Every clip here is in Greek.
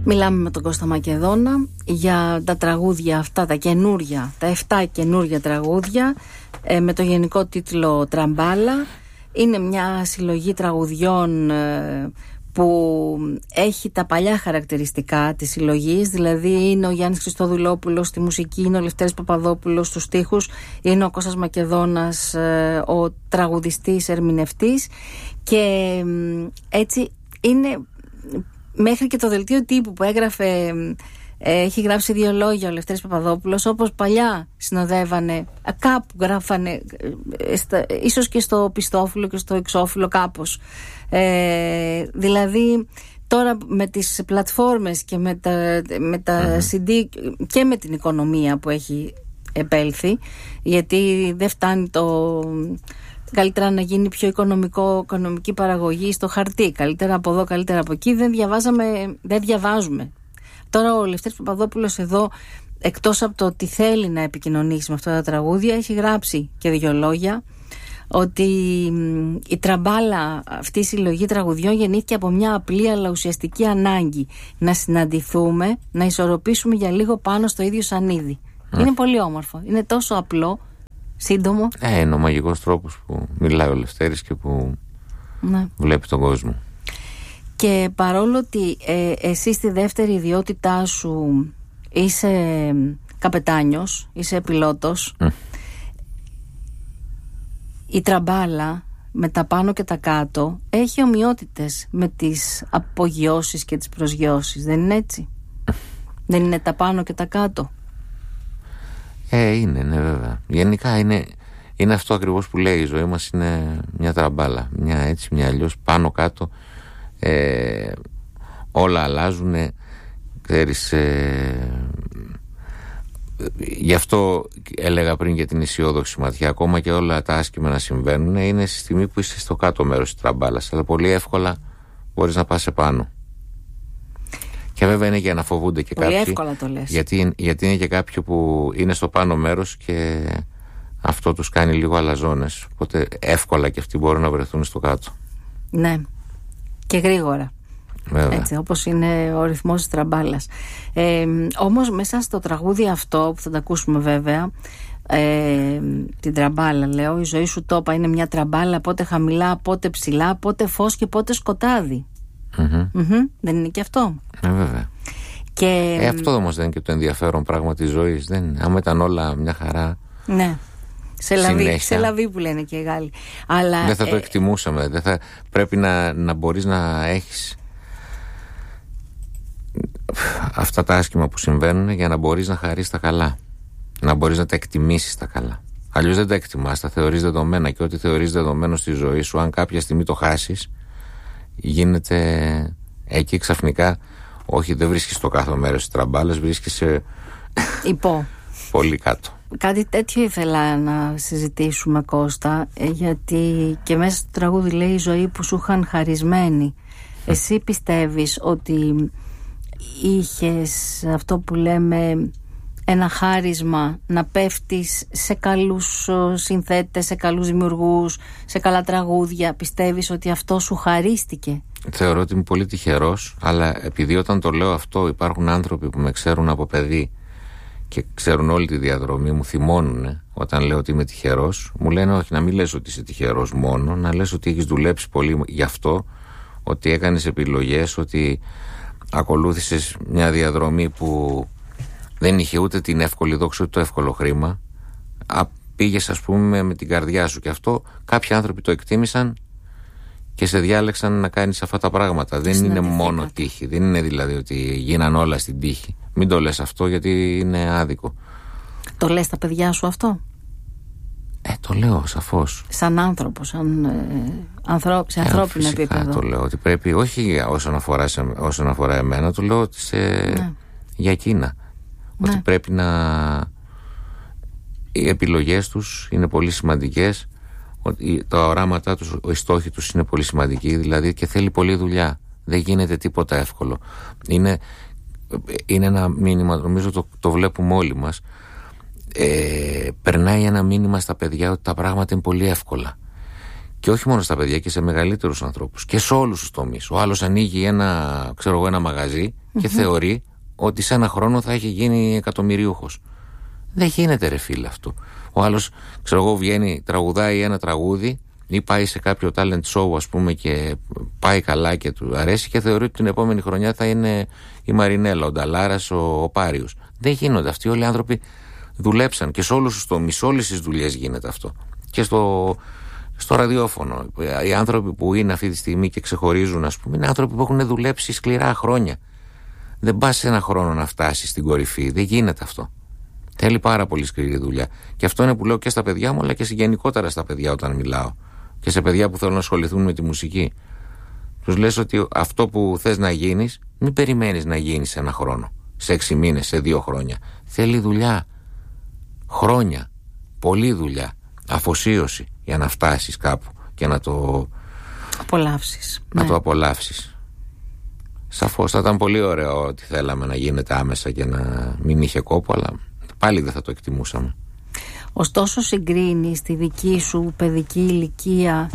Μιλάμε με τον Κώστα Μακεδόνα για τα τραγούδια αυτά, τα καινούρια, τα 7 καινούρια τραγούδια με το γενικό τίτλο Τραμπάλα. Είναι μια συλλογή τραγουδιών που έχει τα παλιά χαρακτηριστικά της συλλογής, δηλαδή είναι ο Γιάννης Χριστοδουλόπουλος στη μουσική, είναι ο Λευτέρης Παπαδόπουλος στους στίχους, είναι ο Κώστας Μακεδόνας ο τραγουδιστής, ερμηνευτής, και έτσι είναι μέχρι και το δελτίο τύπου που έγραφε, έχει γράψει 2 λόγια ο Λευτέρης Παπαδόπουλος, όπως παλιά συνοδεύανε, κάπου γράφανε, ίσως και στο πιστόφυλλο και στο εξώφυλλο κάπως. Δηλαδή τώρα με τις πλατφόρμες και με τα CD και με την οικονομία που έχει επέλθει, γιατί δεν φτάνει καλύτερα να γίνει πιο οικονομική παραγωγή στο χαρτί, καλύτερα από εδώ, καλύτερα από εκεί, δεν διαβάζουμε. Τώρα ο Λευτέρης Παπαδόπουλος εδώ, εκτός από το ότι θέλει να επικοινωνήσει με αυτά τα τραγούδια, έχει γράψει και 2 λόγια, ότι η Τραμπάλα, αυτή η συλλογή τραγουδιών, γεννήθηκε από μια απλή αλλά ουσιαστική ανάγκη να συναντηθούμε, να ισορροπήσουμε για λίγο πάνω στο ίδιο σανίδι. Είναι πολύ όμορφο, είναι τόσο απλό, σύντομο. Είναι ο μαγικός τρόπος που μιλάει ο Λευτέρης και που βλέπει τον κόσμο. Και παρόλο ότι εσύ στη δεύτερη ιδιότητά σου είσαι καπετάνιος, είσαι πιλότος, η Τραμπάλα με τα πάνω και τα κάτω έχει ομοιότητες με τις απογειώσεις και τις προσγειώσεις, δεν είναι έτσι? Δεν είναι τα πάνω και τα κάτω? Είναι, ναι, βέβαια. Γενικά είναι αυτό ακριβώς που λέει, η ζωή μας είναι μια τραμπάλα, μια έτσι, μια αλλιώς, πάνω κάτω, όλα αλλάζουν, ξέρεις, γι' αυτό έλεγα πριν για την αισιόδοξη ματιά, ακόμα και όλα τα άσχημα να συμβαίνουν, είναι στη στιγμή που είσαι στο κάτω μέρος της τραμπάλας, αλλά πολύ εύκολα μπορείς να πας σε πάνω. Και βέβαια είναι για να φοβούνται και πολύ κάποιοι. Εύκολα το λες. Γιατί είναι και κάποιοι που είναι στο πάνω μέρος και αυτό τους κάνει λίγο αλαζόνες. Οπότε εύκολα και αυτοί μπορούν να βρεθούν στο κάτω. Ναι. Και γρήγορα. Βέβαια. Έτσι, όπως είναι ο ρυθμός της τραμπάλας. Όμως μέσα στο τραγούδι αυτό που θα τα ακούσουμε βέβαια, την τραμπάλα λέω, η ζωή σου τόπα είναι μια τραμπάλα, πότε χαμηλά, πότε ψηλά, πότε φως και πότε σκοτάδι. Δεν είναι και αυτό? Βέβαια. Και αυτό όμως δεν είναι και το ενδιαφέρον πράγμα της ζωής, δεν είναι? Άμα ήταν όλα μια χαρά, ναι, σε λαβή που λένε και οι Γάλλοι, αλλά δεν θα το εκτιμούσαμε. Δεν θα, πρέπει να μπορείς να έχεις αυτά τα άσχημα που συμβαίνουν για να μπορείς να χαρείς τα καλά, να μπορείς να τα εκτιμήσεις τα καλά. Αλλιώς δεν τα εκτιμάς, τα θεωρείς δεδομένα, και ό,τι θεωρείς δεδομένο στη ζωή σου, αν κάποια στιγμή το χάσεις, γίνεται εκεί ξαφνικά, όχι, δεν βρίσκεις στο κάθε μέρος της τραμπάλας, βρίσκεσαι πολύ κάτω. Κάτι τέτοιο ήθελα να συζητήσουμε, Κώστα, γιατί και μέσα στο τραγούδι λέει η ζωή που σου είχαν χαρισμένη. Εσύ πιστεύεις ότι είχες αυτό που λέμε ένα χάρισμα να πέφτεις σε καλούς συνθέτες, σε καλούς δημιουργούς, σε καλά τραγούδια? Πιστεύεις ότι αυτό σου χαρίστηκε? Θεωρώ ότι είμαι πολύ τυχερός, αλλά επειδή όταν το λέω αυτό υπάρχουν άνθρωποι που με ξέρουν από παιδί και ξέρουν όλη τη διαδρομή, μου θυμώνουν όταν λέω ότι είμαι τυχερός. Μου λένε όχι, να μην λες ότι είσαι τυχερός μόνο, να λες ότι έχεις δουλέψει πολύ γι' αυτό, ότι έκανες επιλογές, ότι ακολούθησες μια διαδρομή που δεν είχε ούτε την εύκολη δόξα ούτε το εύκολο χρήμα. Πήγες, ας πούμε, με την καρδιά σου, και αυτό κάποιοι άνθρωποι το εκτίμησαν και σε διάλεξαν να κάνεις αυτά τα πράγματα. Δεν είναι μόνο τύχη. Δεν είναι δηλαδή ότι γίναν όλα στην τύχη. Μην το λες αυτό, γιατί είναι άδικο. Το λες στα παιδιά σου αυτό? Το λέω σαφώς. Σαν άνθρωπο, σαν σε ανθρώπινο επίπεδο. Το λέω ότι πρέπει, όχι όσον αφορά εμένα, το λέω ότι για εκείνα. Ναι. Ότι πρέπει οι επιλογές τους είναι πολύ σημαντικές, ότι τα οράματά τους, οι στόχοι τους είναι πολύ σημαντικοί, δηλαδή, και θέλει πολλή δουλειά. Δεν γίνεται τίποτα εύκολο. Είναι ένα μήνυμα, νομίζω το βλέπουμε όλοι μας. Περνάει ένα μήνυμα στα παιδιά ότι τα πράγματα είναι πολύ εύκολα. Και όχι μόνο στα παιδιά, και σε μεγαλύτερους ανθρώπους και σε όλους τους τομείς. Ο άλλος ανοίγει ένα μαγαζί και θεωρεί ότι σε ένα χρόνο θα έχει γίνει εκατομμυριούχος. Δεν γίνεται ρε φίλε αυτό. Ο άλλος, ξέρω εγώ, βγαίνει, τραγουδάει ένα τραγούδι ή πάει σε κάποιο talent show, ας πούμε, και πάει καλά και του αρέσει και θεωρεί ότι την επόμενη χρονιά θα είναι η Μαρινέλα, ο Νταλάρας, ο Πάριος. Δεν γίνονται. Αυτοί όλοι οι άνθρωποι δουλέψαν και σε όλους τους τομείς, σε όλες τις δουλειές γίνεται αυτό. Και στο ραδιόφωνο. Οι άνθρωποι που είναι αυτή τη στιγμή και ξεχωρίζουν, ας πούμε, είναι άνθρωποι που έχουν δουλέψει σκληρά χρόνια. Δεν πας σε ένα χρόνο να φτάσεις στην κορυφή. Δεν γίνεται αυτό. Θέλει πάρα πολύ σκληρή δουλειά. Και αυτό είναι που λέω και στα παιδιά μου, αλλά και γενικότερα στα παιδιά όταν μιλάω. Και σε παιδιά που θέλουν να ασχοληθούν με τη μουσική. Τους λες ότι αυτό που θες να γίνεις, μην περιμένεις να γίνεις σε ένα χρόνο, σε 6 μήνες, σε 2 χρόνια. Θέλει δουλειά. Χρόνια. Πολλή δουλειά. Αφοσίωση για να φτάσεις κάπου και να το απολαύσεις. Να το απολαύσεις. Σαφώς θα ήταν πολύ ωραίο ότι θέλαμε να γίνεται άμεσα και να μην είχε κόπο, αλλά πάλι δεν θα το εκτιμούσαμε. Ωστόσο συγκρίνεις τη δική σου παιδική ηλικία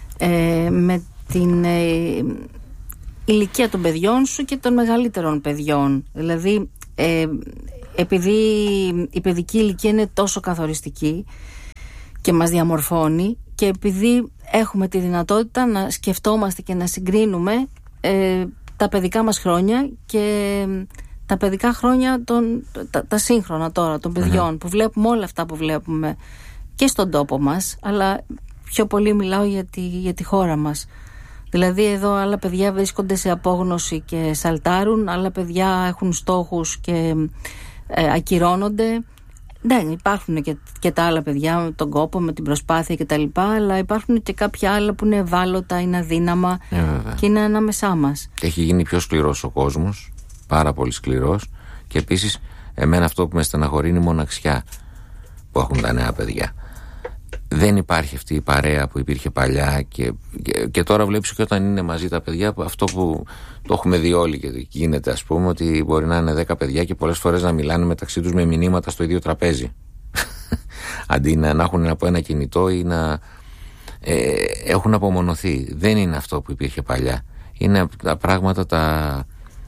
με την ηλικία των παιδιών σου και των μεγαλύτερων παιδιών. Δηλαδή επειδή η παιδική ηλικία είναι τόσο καθοριστική και μας διαμορφώνει, και επειδή έχουμε τη δυνατότητα να σκεφτόμαστε και να συγκρίνουμε τα παιδικά μας χρόνια και τα παιδικά χρόνια τα σύγχρονα τώρα των παιδιών, που βλέπουμε όλα αυτά που βλέπουμε και στον τόπο μας, αλλά πιο πολύ μιλάω για τη χώρα μας. Δηλαδή εδώ άλλα παιδιά βρίσκονται σε απόγνωση και σαλτάρουν, άλλα παιδιά έχουν στόχους και ακυρώνονται. Ναι, υπάρχουν και τα άλλα παιδιά με τον κόπο, με την προσπάθεια κτλ. Αλλά υπάρχουν και κάποια άλλα που είναι ευάλωτα, είναι αδύναμα και είναι ανάμεσά μας. Έχει γίνει πιο σκληρός ο κόσμος, πάρα πολύ σκληρός. Και επίσης, εμένα αυτό που με στεναχωρεί είναι η μοναξιά που έχουν τα νέα παιδιά. Δεν υπάρχει αυτή η παρέα που υπήρχε παλιά και τώρα βλέπεις και όταν είναι μαζί τα παιδιά, αυτό που το έχουμε δει όλοι και γίνεται, ας πούμε, ότι μπορεί να είναι 10 παιδιά και πολλές φορές να μιλάνε μεταξύ τους με μηνύματα στο ίδιο τραπέζι αντί να έχουν από ένα κινητό ή να έχουν απομονωθεί. Δεν είναι αυτό που υπήρχε παλιά. Είναι τα πράγματα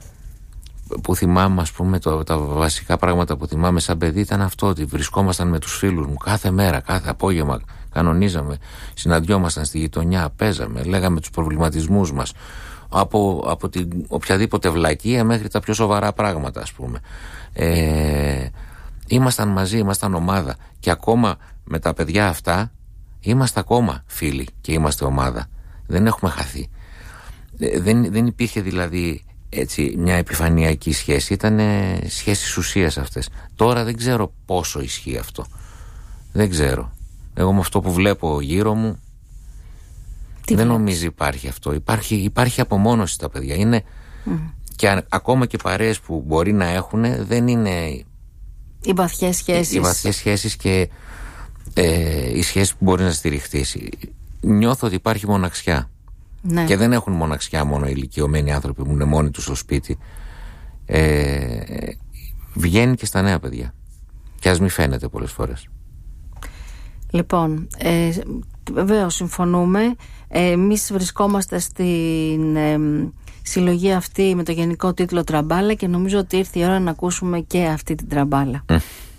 που θυμάμαι, ας πούμε, τα βασικά πράγματα που θυμάμαι σαν παιδί ήταν αυτό, ότι βρισκόμασταν με τους φίλους μου κάθε μέρα, κάθε απόγευμα, κανονίζαμε, συναντιόμασταν στη γειτονιά, παίζαμε, λέγαμε τους προβληματισμούς μας, από την οποιαδήποτε βλακεία μέχρι τα πιο σοβαρά πράγματα, ας πούμε. Ήμασταν μαζί, ήμασταν ομάδα, και ακόμα με τα παιδιά αυτά είμαστε ακόμα φίλοι και είμαστε ομάδα. Δεν έχουμε χαθεί. Δεν υπήρχε δηλαδή έτσι μια επιφανειακή σχέση. Ήταν σχέσεις ουσίας αυτές. Τώρα δεν ξέρω πόσο ισχύει αυτό. Δεν ξέρω. Εγώ με αυτό που βλέπω γύρω μου δεν νομίζω υπάρχει αυτό. Υπάρχει απομόνωση στα παιδιά. Είναι και ακόμα και παρέες που μπορεί να έχουν, δεν είναι οι βαθιές σχέσεις. Οι βαθιές σχέσεις και οι σχέσεις που μπορεί να στηριχτείς. Νιώθω ότι υπάρχει μοναξιά. Ναι. Και δεν έχουν μοναξιά μόνο οι ηλικιωμένοι άνθρωποι που είναι μόνοι τους στο σπίτι. Βγαίνει και στα νέα παιδιά. Και ας μην φαίνεται πολλές φορές. Λοιπόν, βεβαίως συμφωνούμε. Εμείς βρισκόμαστε στην συλλογή αυτή με το γενικό τίτλο Τραμπάλα και νομίζω ότι ήρθε η ώρα να ακούσουμε και αυτή την τραμπάλα.